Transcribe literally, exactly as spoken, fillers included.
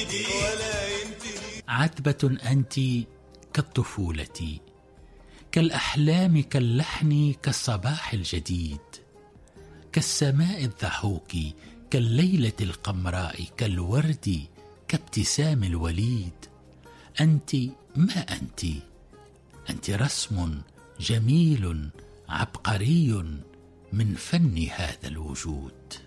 يبتدي ولا ينتهي. عتبة أنت كالطفولة، كالأحلام، كاللحن، كالصباح الجديد، كالسماء الضحوك، كالليلة القمراء، كالورد، كابتسام الوليد. أنت ما أنت، أنت رسم جميل عبقري من فن هذا الوجود.